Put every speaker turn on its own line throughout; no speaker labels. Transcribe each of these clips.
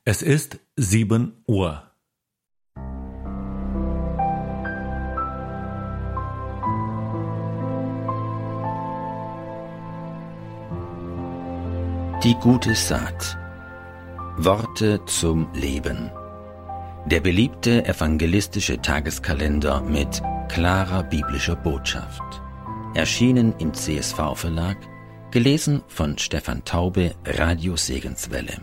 Es ist 7 Uhr.
Die gute Saat. Worte zum Leben. Der beliebte evangelistische Tageskalender mit klarer biblischer Botschaft. Erschienen im CSV-Verlag, gelesen von Stefan Taube, Radio Segenswelle.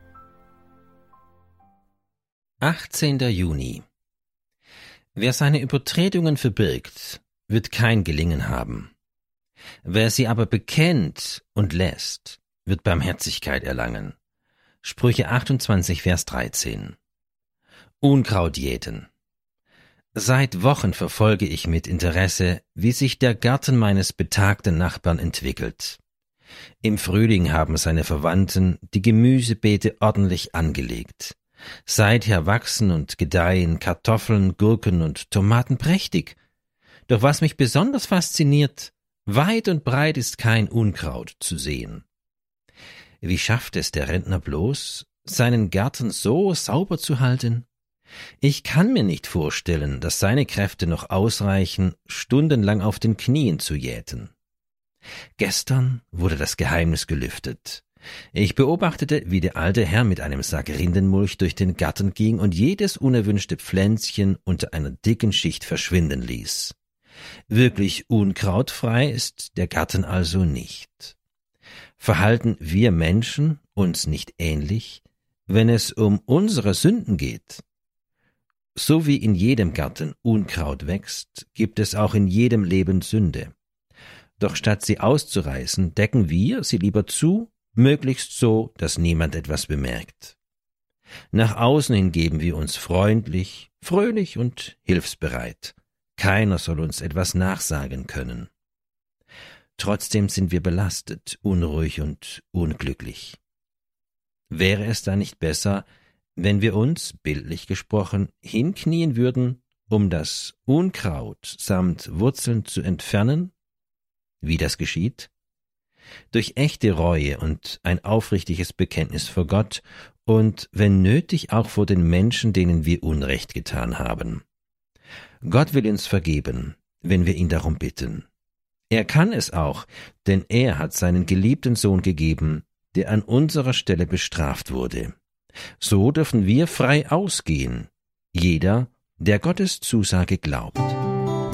18. Juni. Wer seine Übertretungen verbirgt, wird kein Gelingen haben. Wer sie aber bekennt und lässt, wird Barmherzigkeit erlangen. Sprüche 28, Vers 13. Unkraut jäten. Seit Wochen verfolge ich mit Interesse, wie sich der Garten meines betagten Nachbarn entwickelt. Im Frühling haben seine Verwandten die Gemüsebeete ordentlich angelegt. Seither wachsen und gedeihen Kartoffeln, Gurken und Tomaten prächtig. Doch was mich besonders fasziniert, weit und breit ist kein Unkraut zu sehen. Wie schafft es der Rentner bloß, seinen Garten so sauber zu halten? Ich kann mir nicht vorstellen, dass seine Kräfte noch ausreichen, stundenlang auf den Knien zu jäten. Gestern wurde das Geheimnis gelüftet. Ich beobachtete, wie der alte Herr mit einem Sack Rindenmulch durch den Garten ging und jedes unerwünschte Pflänzchen unter einer dicken Schicht verschwinden ließ. Wirklich unkrautfrei ist der Garten also nicht. Verhalten wir Menschen uns nicht ähnlich, wenn es um unsere Sünden geht? So wie in jedem Garten Unkraut wächst, gibt es auch in jedem Leben Sünde. Doch statt sie auszureißen, decken wir sie lieber zu, möglichst so, dass niemand etwas bemerkt. Nach außen hin geben wir uns freundlich, fröhlich und hilfsbereit. Keiner soll uns etwas nachsagen können. Trotzdem sind wir belastet, unruhig und unglücklich. Wäre es da nicht besser, wenn wir uns, bildlich gesprochen, hinknien würden, um das Unkraut samt Wurzeln zu entfernen? Wie das geschieht? Durch echte Reue und ein aufrichtiges Bekenntnis vor Gott und, wenn nötig, auch vor den Menschen, denen wir Unrecht getan haben. Gott will uns vergeben, wenn wir ihn darum bitten. Er kann es auch, denn er hat seinen geliebten Sohn gegeben, der an unserer Stelle bestraft wurde. So dürfen wir frei ausgehen, jeder, der Gottes Zusage glaubt.